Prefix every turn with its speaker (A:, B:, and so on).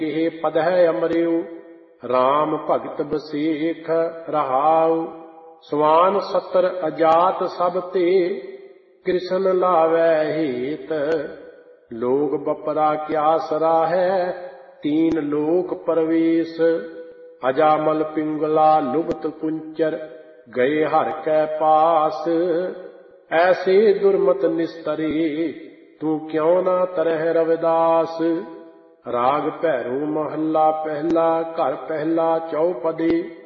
A: ਇਹ ਪਦ ਹੈ ਅਮਰਿਉ। ਰਾਮ ਭਗਤ ਬਸੇਖ ਰਹਾਉ। ਸਵਾਨ ਸਤਰ ਅਜਾਤ ਸਭ ਤੇ, ਕ੍ਰਿਸ਼ਨ ਲਾਵੈ ਹੇਤ। ਲੋਕ ਬਪਰਾ ਕਿਆ ਸਰਾਹੈ, ਤੀਨ ਲੋਕ ਪਰਵੇਸ਼। ਅਜਾਮਲ ਪਿੰਗਲਾ ਲੁਭਤ ਕੁੰਚਰ, ਗਏ ਹਰਿ ਕੈ ਪਾਸ। ਐਸੇ ਦੁਰਮਤ ਨਿਸਤਰੇ, ਤੂੰ ਕਿਉ ਨਾ ਤਰਹਿ ਰਵਿਦਾਸ। ਰਾਗ ਭੈਰੋ ਮਹੱਲਾ ਪਹਿਲਾ, ਘਰ ਪਹਿਲਾ ਚੌਪਦੇ।